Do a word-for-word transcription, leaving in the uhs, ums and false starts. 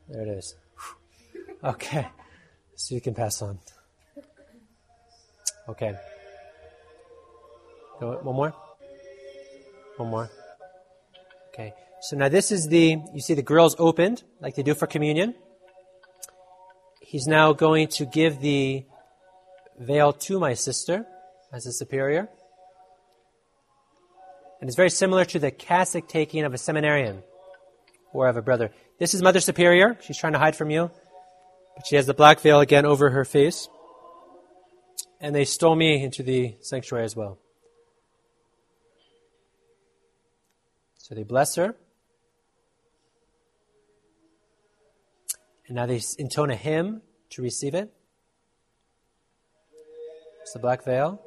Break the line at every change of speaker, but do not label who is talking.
There it is. Okay. So you can pass on. Okay. Go, one more? One more. Okay. So now this is the, you see the grill's opened, like they do for communion. He's now going to give the veil to my sister as a superior. And it's very similar to the cassock taking of a seminarian or of a brother. This is Mother Superior. She's trying to hide from you. But she has the black veil again over her face. And they stole me into the sanctuary as well. So they bless her. And now they intone a hymn to receive it. It's the black veil.